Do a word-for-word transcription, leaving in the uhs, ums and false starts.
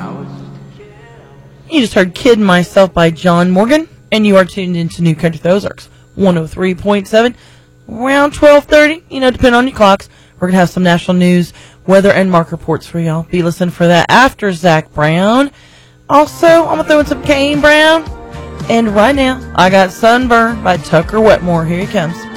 You just heard Kidding Myself by John Morgan, and you are tuned into New Country Ozarks one oh three point seven. Around twelve thirty, you know, depending on your clocks, we're going to have some national news, weather, and mark reports for y'all. Be listening for that after Zach Brown. Also, I'm going to throw in some Kane Brown. And right now, I got Sunburn by Tucker Wetmore. Here he comes.